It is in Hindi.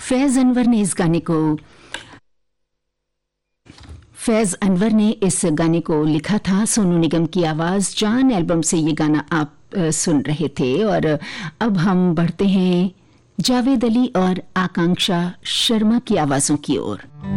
फैज अनवर ने इस गाने को लिखा था। सोनू निगम की आवाज जान एल्बम से ये गाना आप सुन रहे थे। और अब हम बढ़ते हैं जावेद अली और आकांक्षा शर्मा की आवाजों की ओर।